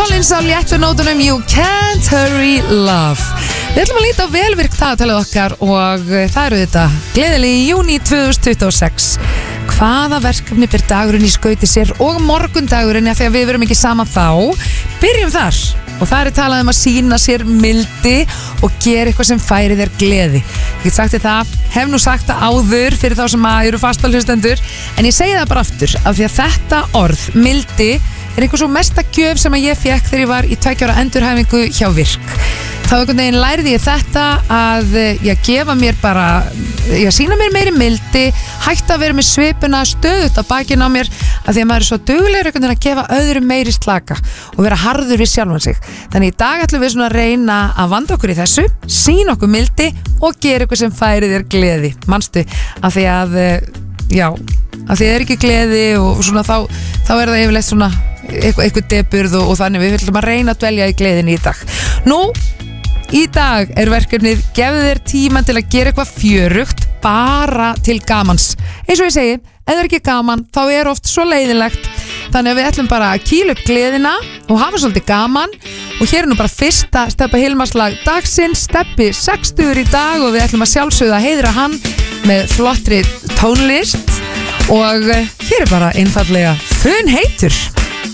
Collins á léttunótunum You Can't Hurry Love. Við ætlum að líta á velvirk dagatalið okkar og það eru þetta gleðilegi júní 2026. Hvaða verkefni ber dagurinn í skauti sér og morgundagurinn, af því að við verum ekki saman þá. Byrjum þar. Og það er talað um að sýna sér mildi og gera eitthvað sem færi þér gleði. Ég get sagt þér það, hef nú sagt það áður fyrir þá sem eru fastalhlustendur, en ég segi það bara aftur, af því að þetta orð, mildi, er einhver svo mesta gjöf sem að ég fekk þegar ég var í 2 ára endurhæfingu hjá Virk. Þá einhvern veginn lærði ég þetta að ég gefa mér bara, ég sýna mér meiri mildi, hætta að vera með svipuna stöðut á bakinu á mér, af því að maður er svo duglegur einhvern veginn að gefa öðrum meiri slaka og vera harður við sjálfan sig. Þannig í dag ætlum við svona að reyna að vanda okkur í þessu, sýna okkur mildi og gera eitthvað sem færi þér gleði. Manstu, af því að, já, af því að það er ekki gleði og svona þá er það yfirleitt svona eitthvað deburð og þannig við viljum að reyna að dvelja í gleðinni í dag. Nú, í dag er verkefnið gefðu þér tíma til að gera eitthvað fjörugt bara til gamans. Eins og ég segi, ef það er ekki gaman þá er oft svo leiðinlegt. Þannig að við ætlum bara að kýla upp gleðina og hafa svolítið gaman. Og hér er nú bara fyrsta Stebba Hilmars lag dagsins, Stebbi 60 í dag og við ætlum að sjálfsögða að heiðra hann með flottri tónlist. Og hér er bara einfallega Fun heitur.